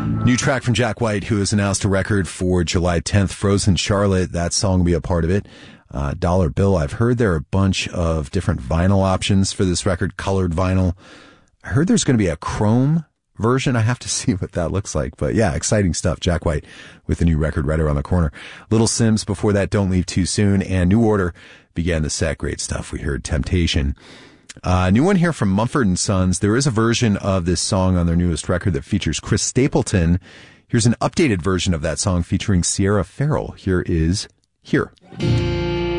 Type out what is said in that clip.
New track from Jack White, who has announced a record for July 10th, Frozen Charlotte. That song will be a part of it. Dollar Bill, I've heard there are a bunch of different vinyl options for this record, colored vinyl. I heard there's going to be a chrome version. I have to see what that looks like. But yeah, exciting stuff. Jack White with the new record right around the corner. Little Sims before that, Don't Leave Too Soon. And New Order began the set. Great stuff. We heard Temptation. New one here from Mumford & Sons. There is a version of this song on their newest record that features Chris Stapleton. Here's an updated version of that song featuring Sierra Farrell. Here is Here.